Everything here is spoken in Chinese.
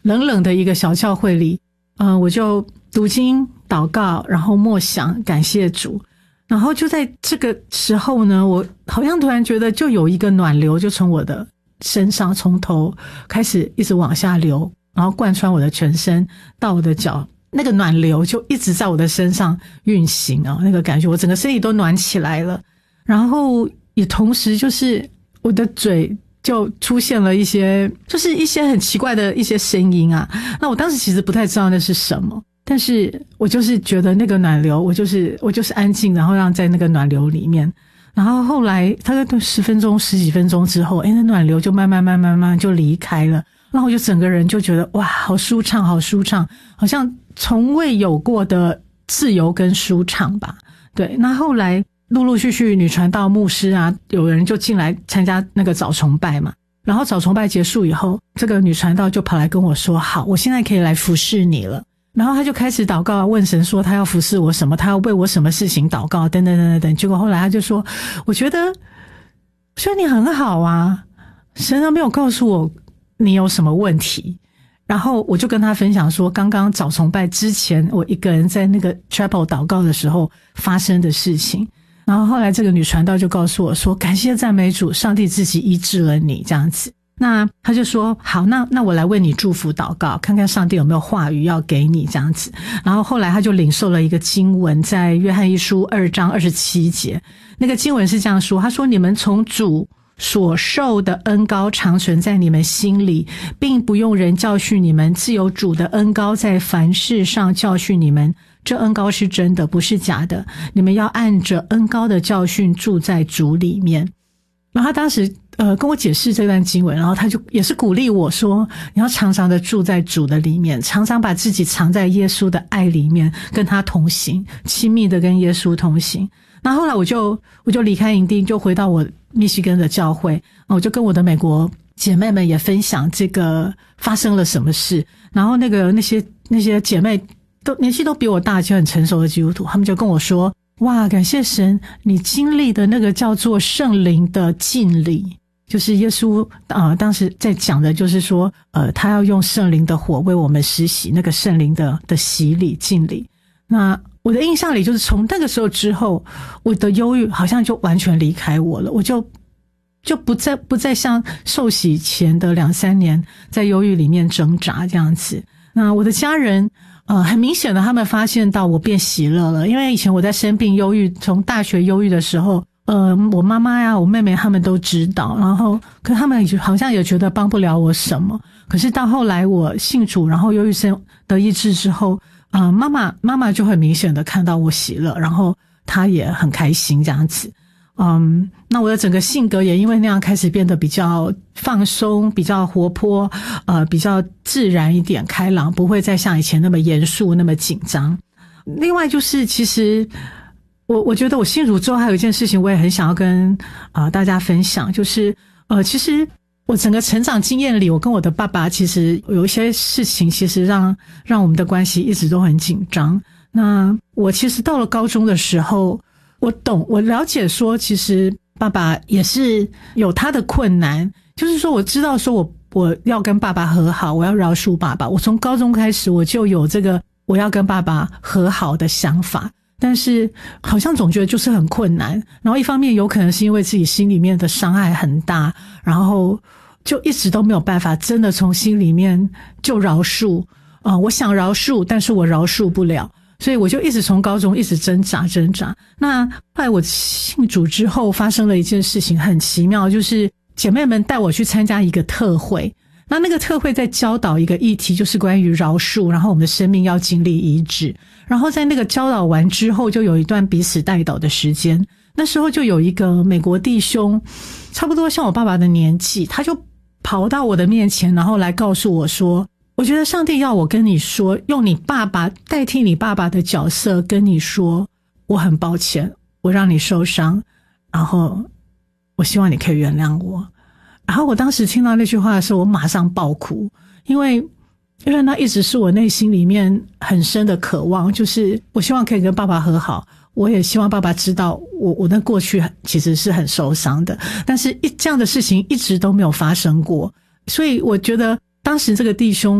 冷冷的一个小教会里，我就读经祷告，然后默想感谢主。然后就在这个时候呢，我好像突然觉得就有一个暖流就从我的身上从头开始一直往下流，然后贯穿我的全身到我的脚，那个暖流就一直在我的身上运行啊，那个感觉我整个身体都暖起来了。然后也同时就是我的嘴就出现了一些就是一些很奇怪的一些声音啊，那我当时其实不太知道那是什么，但是我就是觉得那个暖流，我就是安静，然后让在那个暖流里面。然后后来大概10几分钟之后，那暖流就慢慢就离开了，然后我就整个人就觉得哇，好舒畅，好舒畅，好像从未有过的自由跟舒畅吧。对，那后来陆陆续续女传道牧师啊，有人就进来参加那个早崇拜嘛，然后早崇拜结束以后，这个女传道就跑来跟我说，好，我现在可以来服侍你了。然后他就开始祷告，问神说他要服侍我什么，他要为我什么事情祷告，等等等等等。结果后来他就说，我觉得你很好啊，神都没有告诉我你有什么问题。然后我就跟他分享说，刚刚早崇拜之前我一个人在那个 chapel 祷告的时候发生的事情。然后后来这个女传道就告诉我说，感谢赞美主，上帝自己医治了你，这样子。那他就说，好，那我来为你祝福祷告，看看上帝有没有话语要给你，这样子。然后后来他就领受了一个经文，在约翰一书2章27节，那个经文是这样说，他说，你们从主所受的恩膏常存在你们心里，并不用人教训你们，自有主的恩膏在凡事上教训你们，这恩膏是真的，不是假的，你们要按着恩膏的教训住在主里面。然后他当时跟我解释这段经文，然后他就也是鼓励我说，你要常常的住在主的里面，常常把自己藏在耶稣的爱里面，跟他同行，亲密的跟耶稣同行。那后来我就离开营地，就回到我密西根的教会，我就跟我的美国姐妹们也分享这个发生了什么事。然后那些姐妹都年纪都比我大，就很成熟的基督徒，他们就跟我说，哇，感谢神，你经历的那个叫做圣灵的浸礼，就是耶稣当时在讲的就是说他要用圣灵的火为我们施洗，那个圣灵的洗礼浸礼。那我的印象里就是从那个时候之后，我的忧郁好像就完全离开我了，我就不再像受洗前的2-3年在忧郁里面挣扎这样子。那我的家人很明显的他们发现到我变喜乐了，因为以前我在生病忧郁，从大学忧郁的时候我妈妈呀我妹妹他们都知道，然后可他们好像也觉得帮不了我什么。可是到后来我信主，然后忧郁症得医治之后妈妈就很明显的看到我喜乐，然后她也很开心这样子。那我的整个性格也因为那样开始变得比较放松，比较活泼，比较自然一点，开朗，不会再像以前那么严肃，那么紧张。另外就是其实我觉得我信主之后还有一件事情我也很想要跟大家分享，就是其实我整个成长经验里，我跟我的爸爸其实有一些事情其实让我们的关系一直都很紧张。那我其实到了高中的时候，我了解说其实爸爸也是有他的困难，就是说我知道说我要跟爸爸和好，我要饶恕爸爸，我从高中开始我就有这个我要跟爸爸和好的想法，但是好像总觉得就是很困难。然后一方面有可能是因为自己心里面的伤害很大，然后就一直都没有办法真的从心里面就饶恕我想饶恕，但是我饶恕不了，所以我就一直从高中一直挣扎。那后来我信主之后发生了一件事情很奇妙，就是姐妹们带我去参加一个特会，那个特会在教导一个议题，就是关于饶恕，然后我们的生命要经历医治。然后在那个教导完之后，就有一段彼此代祷的时间。那时候就有一个美国弟兄，差不多像我爸爸的年纪，他就跑到我的面前，然后来告诉我说，我觉得上帝要我跟你说，用你爸爸代替你爸爸的角色跟你说，我很抱歉，我让你受伤，然后我希望你可以原谅我。然后我当时听到那句话的时候，我马上爆哭，因为那一直是我内心里面很深的渴望，就是我希望可以跟爸爸和好，我也希望爸爸知道我那过去其实是很受伤的，但是这样的事情一直都没有发生过。所以我觉得当时这个弟兄